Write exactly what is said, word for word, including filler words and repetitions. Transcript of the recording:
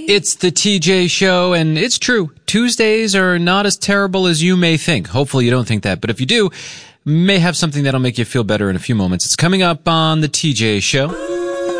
It's the T J Show, and it's true. Tuesdays are not as terrible as you may think. Hopefully you don't think that, but if you do, may have something that'll make you feel better in a few moments. It's coming up on the T J Show.